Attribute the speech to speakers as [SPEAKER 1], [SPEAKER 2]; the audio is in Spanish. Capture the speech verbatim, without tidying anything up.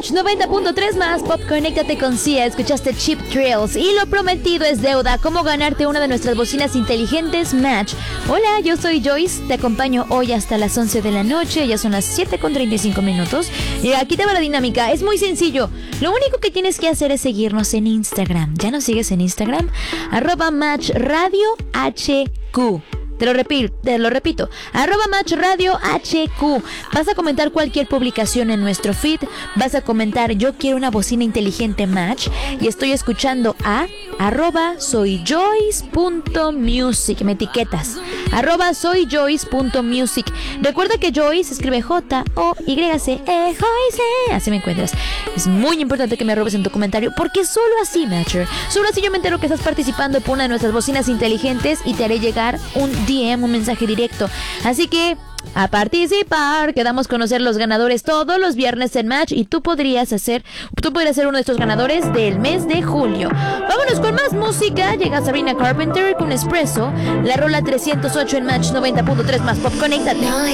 [SPEAKER 1] Match noventa punto tres más Pop, conéctate con Sia. Escuchaste Cheap Thrills y lo prometido es deuda. ¿Cómo ganarte una de nuestras bocinas inteligentes Match? Hola, yo soy Joyce. Te acompaño hoy hasta las once de la noche. Ya son las siete con treinta y cinco minutos. Y aquí te va la dinámica. Es muy sencillo. Lo único que tienes que hacer es seguirnos en Instagram. ¿Ya nos sigues en Instagram? Arroba Match Radio H Q. Te lo repito, te lo repito, arroba Match Radio H Q. Vas a comentar cualquier publicación en nuestro feed. Vas a comentar: yo quiero una bocina inteligente Match y estoy escuchando a arroba soyjoyce.music. Me etiquetas, arroba soyjoyce.music. Recuerda que Joyce se escribe J O Y C E, Joyce. Así me encuentras. Es muy importante que me arrobes en tu comentario, porque solo así, Matcher, solo así yo me entero que estás participando por una de nuestras bocinas inteligentes y te haré llegar un D M, un mensaje directo. Así que a participar, quedamos conocer los ganadores todos los viernes en Match y tú podrías hacer, tú podrías ser uno de estos ganadores del mes de julio. Vámonos con más música. Llega Sabrina Carpenter con Espresso, la rola trescientos ocho en Match noventa punto tres más Pop. Conéctate.